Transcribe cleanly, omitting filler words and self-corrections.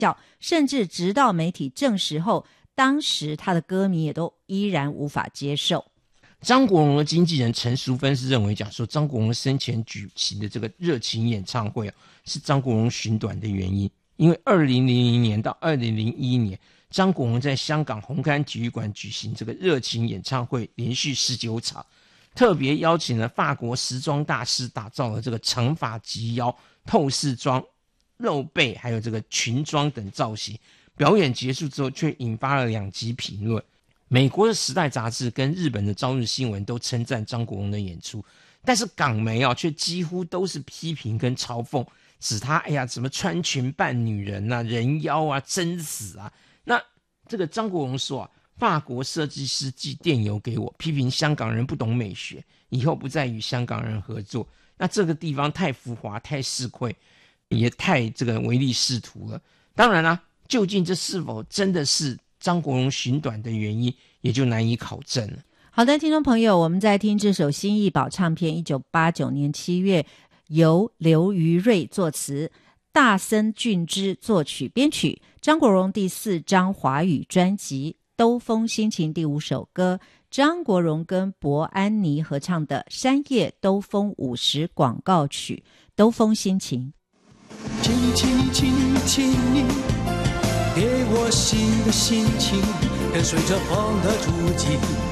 笑，甚至直到媒体证实后，当时他的歌迷也都依然无法接受。 张国荣的经纪人陈淑芬是认为讲说，张国荣生前举行的这个热情演唱会是张国荣寻短的原因，因为2000年到2001年，张国荣在香港红磡体育馆举行这个热情演唱会，连续19场，特别邀请了法国时装大师打造了这个长发及腰、透视装、露背还有这个裙装等造型。表演结束之后，却引发了2极评论。美国的《时代》杂志跟日本的《朝日新闻》都称赞张国荣的演出，但是港媒却几乎都是批评跟嘲讽，指他哎呀怎么穿裙扮女人啊、人妖啊、真死啊。那这个张国荣说法国设计师寄电邮给我，批评香港人不懂美学，以后不再与香港人合作。那这个地方太浮华、太市侩，也太这个唯利是图了。当然啦，究竟这是否真的是张国荣寻短的原因，也就难以考证了。 好的，听众朋友，我们在听这首新艺宝唱片1989年7月由刘于瑞作词，大森俊之作曲编曲，张国荣第4张华语专辑《兜风心情》第5首歌，张国荣跟伯安妮合唱的山叶兜风50广告曲《兜风心情》。 轻轻轻轻你给我新的心情，跟随着风的足迹